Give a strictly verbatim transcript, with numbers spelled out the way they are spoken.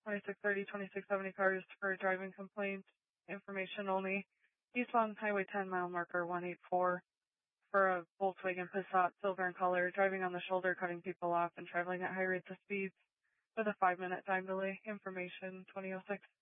twenty-six thirty, twenty-six seventy cars for driving complaint. Information only. Eastbound Highway ten, mile marker one eight four for a Volkswagen Passat, silver in color, driving on the shoulder, cutting people off and traveling at high rates of speeds with a five minute time delay. Information twenty oh six.